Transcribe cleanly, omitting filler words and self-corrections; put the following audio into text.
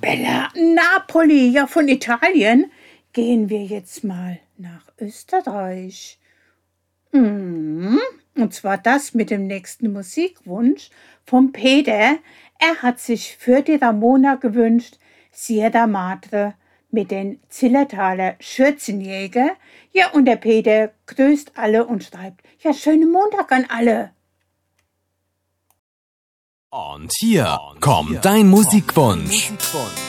Bella Napoli, ja, von Italien gehen wir jetzt mal nach Österreich. Und zwar das mit dem nächsten Musikwunsch vom Peter. Er hat sich für die Ramona gewünscht, Sierra Madre mit den Zillertaler Schürzenjäger. Ja, und der Peter grüßt alle und schreibt, ja, schönen Montag an alle. Und hier kommt dein Musikwunsch.